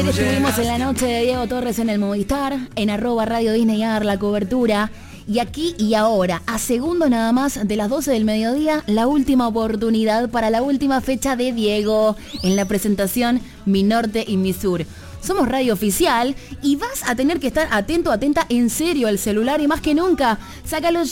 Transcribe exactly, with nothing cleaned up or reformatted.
Estuvimos en la noche de Diego Torres en el Movistar, en arroba Radio Disney A R, la cobertura. Y aquí y ahora, a segundo nada más de las doce del mediodía, la última oportunidad para la última fecha de Diego en la presentación Mi Norte y Mi Sur. Somos radio oficial y vas a tener que estar atento, atenta en serio al celular y más que nunca, sácalo